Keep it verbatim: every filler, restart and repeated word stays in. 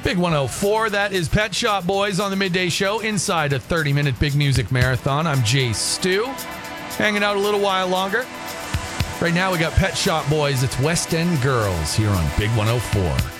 Big one oh four, that is Pet Shop Boys on the Midday Show inside a thirty-minute big music marathon. I'm Jay Stu, hanging out a little while longer. Right now we got Pet Shop Boys. It's West End Girls here on Big one oh four.